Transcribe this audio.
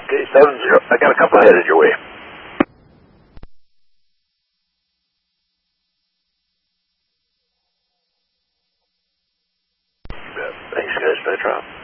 Okay, 70. I got a couple headed your way. Thanks, guys. Try.